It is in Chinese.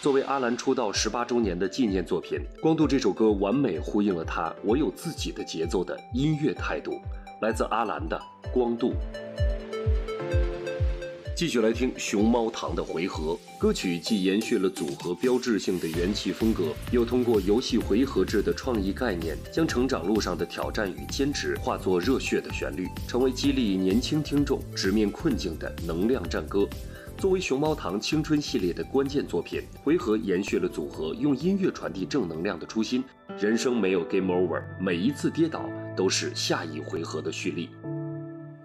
作为阿兰出道18周年的纪念作品，《光度》这首歌完美呼应了他“我有自己的节奏”的音乐态度。来自阿兰的《光度》。继续来听熊猫堂的回合。歌曲既延续了组合标志性的元气风格，又通过游戏回合制的创意概念，将成长路上的挑战与坚持化作热血的旋律，成为激励年轻听众直面困境的能量战歌。作为熊猫堂青春系列的关键作品，回合延续了组合用音乐传递正能量的初心。人生没有 game over， 每一次跌倒都是下一回合的蓄力。